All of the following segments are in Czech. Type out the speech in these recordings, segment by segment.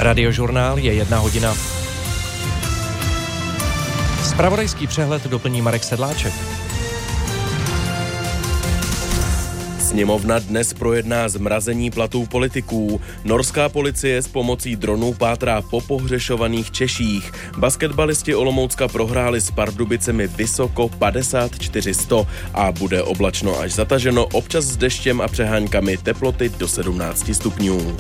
Radiožurnál je 1 hodina. Zpravodajský přehled doplní Marek Sedláček. Sněmovna dnes projedná zmrazení platů politiků. Norská policie s pomocí dronů pátrá po pohřešovaných Češích. Basketbalisti Olomoucka prohráli s Pardubicemi vysoko 54-100 a bude oblačno až zataženo, občas s deštěm a přeháňkami, teploty do 17 stupňů.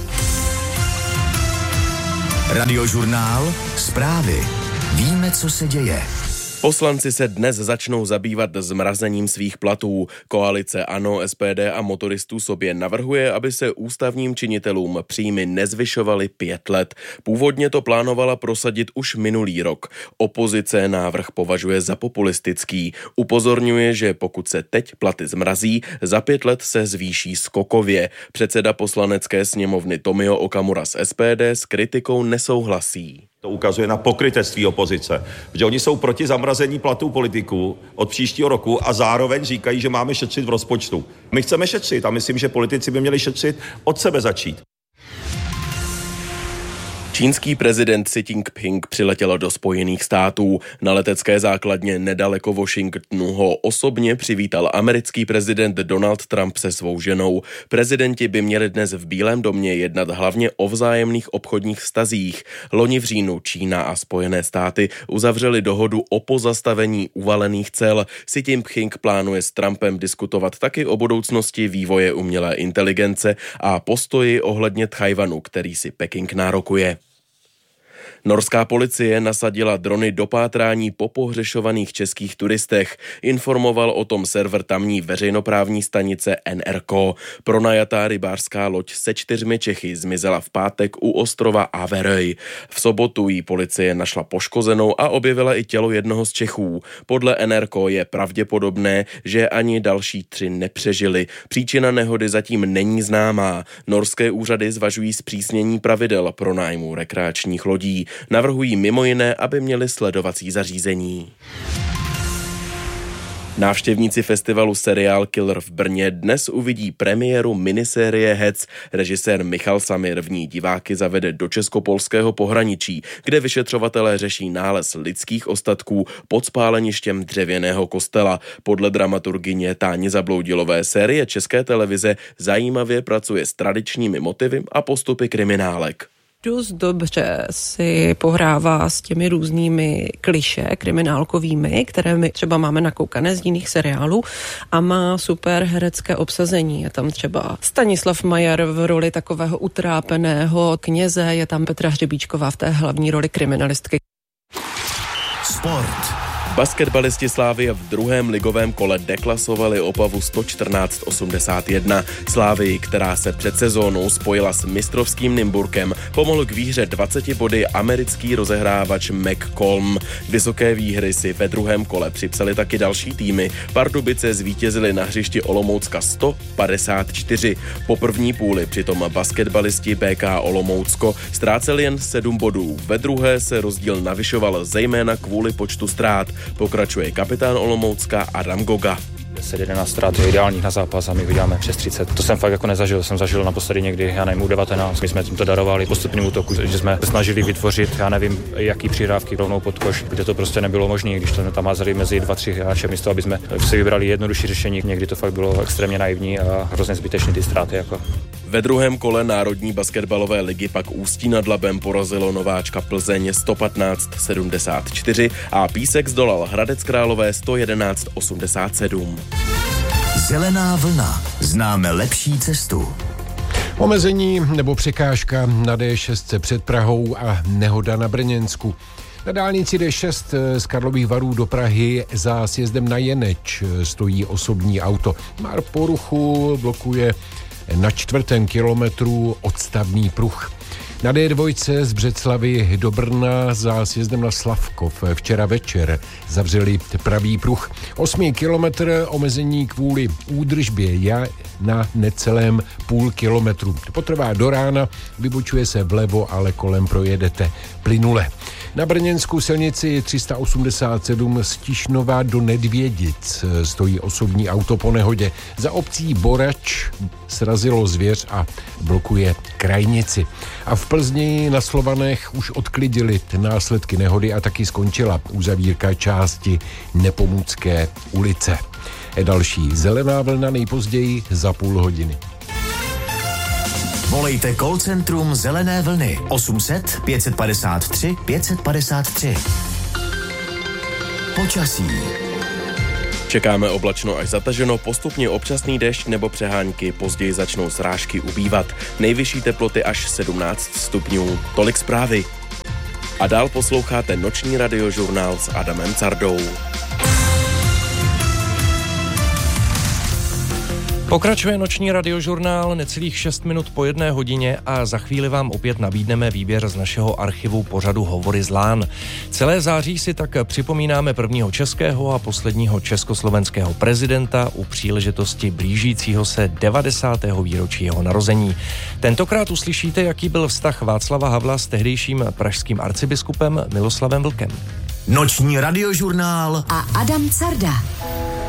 Radiožurnál, zprávy. Víme, co se děje. Poslanci se dnes začnou zabývat zmrazením svých platů. Koalice ANO, SPD a motoristů sobě navrhuje, aby se ústavním činitelům příjmy nezvyšovaly 5 let. Původně to plánovala prosadit už minulý rok. Opozice návrh považuje za populistický. Upozorňuje, že pokud se teď platy zmrazí, za 5 let se zvýší skokově. Předseda poslanecké sněmovny Tomio Okamura z SPD s kritikou nesouhlasí. To ukazuje na pokrytectví opozice, že oni jsou proti zamrazení platů politiků od příštího roku a zároveň říkají, že máme šetřit v rozpočtu. My chceme šetřit a myslím, že politici by měli šetřit od sebe začít. Čínský prezident Xi Jinping přiletěl do Spojených států. Na letecké základně nedaleko Washingtonu ho osobně přivítal americký prezident Donald Trump se svou ženou. Prezidenti by měli dnes v Bílém domě jednat hlavně o vzájemných obchodních vztazích. Loni v říjnu Čína a Spojené státy uzavřeli dohodu o pozastavení uvalených cel. Xi Jinping plánuje s Trumpem diskutovat taky o budoucnosti vývoje umělé inteligence a postoji ohledně Tchajwanu, který si Peking nárokuje. Norská policie nasadila drony do pátrání po pohřešovaných českých turistech. Informoval o tom server tamní veřejnoprávní stanice NRK. Pronajatá rybářská loď se 4 Čechy zmizela v pátek u ostrova Averøy. V sobotu jí policie našla poškozenou a objevila i tělo jednoho z Čechů. Podle NRK je pravděpodobné, že ani další 3 nepřežili. Příčina nehody zatím není známá. Norské úřady zvažují zpřísnění pravidel pro nájmu rekreačních lodí. Navrhují mimo jiné, aby měli sledovací zařízení. Návštěvníci festivalu Serial Killer v Brně dnes uvidí premiéru minisérie Hec. Režisér Michal Samir v ní diváky zavede do českopolského pohraničí, kde vyšetřovatelé řeší nález lidských ostatků pod spáleništěm dřevěného kostela. Podle dramaturgyně Táni Zabloudilové série České televize zajímavě pracuje s tradičními motivy a postupy kriminálek. Dost dobře si pohrává s těmi různými klišé kriminálkovými, které my třeba máme nakoukané z jiných seriálů a má super herecké obsazení. Je tam třeba Stanislav Majer v roli takového utrápeného kněze, je tam Petra Hřebíčková v té hlavní roli kriminalistky. Sport. Basketbalisti Slavie v druhém ligovém kole deklasovali Opavu 114-81. Slavii, která se před sezónou spojila s mistrovským Nymburkem, pomohl k výhře 20 body americký rozehrávač McCollum. Vysoké výhry si ve druhém kole připsali taky další týmy. Pardubice zvítězili na hřišti Olomoucka 154. Po první půli přitom basketbalisti BK Olomoucko ztráceli jen 7 bodů. Ve druhé se rozdíl navyšoval zejména kvůli počtu ztrát. Pokračuje kapitán Olomoucka Adam Goga. 10-11 ztrát je ideálních na zápas a my vyděláme přes 30. To jsem fakt jako nezažil. Jsem zažil naposledy někdy, já nevím, u 19. My jsme tímto darovali postupným útoku, že jsme snažili vytvořit, já nevím, jaký přihrávky rovnou pod koš, kde to prostě nebylo možné, když to tam házeli mezi 2-3 hráče místo, aby jsme si vybrali jednodušší řešení. Někdy to fakt bylo extrémně naivní a hrozně zbytečný ty ztráty jako. Ve druhém kole Národní basketbalové ligy pak Ústí nad Labem porazilo nováčka Plzeň 115-74 a Písek zdolal Hradec Králové 111-87. Zelená vlna. Známe lepší cestu. Omezení nebo překážka na D6 před Prahou a nehoda na Brněnsku. Na dálnici D6 z Karlových Varů do Prahy za sjezdem na Jeneč stojí osobní auto. Má poruchu, blokuje na 4. kilometru odstavný pruh. Na D2 z Břeclavy do Brna za sjezdem na Slavkov včera večer zavřeli pravý pruh. 8. kilometr omezení kvůli údržbě je na necelém půl kilometru. Potrvá do rána, vybočuje se vlevo, ale kolem projedete plynule. Na brněnskou silnici 387 z Tišnova do Nedvědic stojí osobní auto po nehodě. Za obcí Borač srazilo zvěř a blokuje krajnici. A v Plzni na Slovanech už odklidili následky nehody a taky skončila uzavírka části Nepomucké ulice. Další zelená vlna nejpozději za půl hodiny. Volejte call centrum Zelené vlny 800 553 553. Počasí. Čekáme oblačno až zataženo, postupně občasný déšť nebo přehánky, později začnou srážky ubývat. Nejvyšší teploty až 17 stupňů. Tolik zprávy. A dál posloucháte noční radiožurnál s Adamem Cardou. Pokračuje noční radiožurnál necelých 6 minut po 1 hodině a za chvíli vám opět nabídneme výběr z našeho archivu pořadu Hovory z Lán. Celé září si tak připomínáme prvního českého a posledního československého prezidenta u příležitosti blížícího se 90. výročí jeho narození. Tentokrát uslyšíte, jaký byl vztah Václava Havla s tehdejším pražským arcibiskupem Miloslavem Vlkem. Noční radiožurnál a Adam Carda.